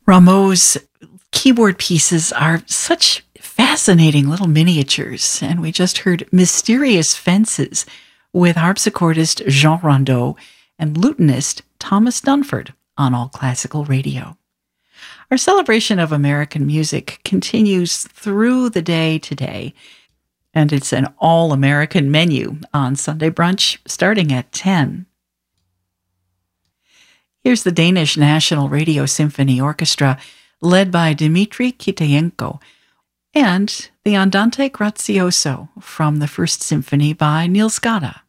Rameau's keyboard pieces are such fascinating little miniatures, and we just heard Mysterious Fences with harpsichordist Jean Rondeau and lutenist Thomas Dunford on All Classical Radio. Our celebration of American music continues through the day today, and it's an all-American menu on Sunday Brunch starting at 10. Here's the Danish National Radio Symphony Orchestra, led by Dmitri Kitayenko, and the Andante Grazioso from the First Symphony by Niels Gade.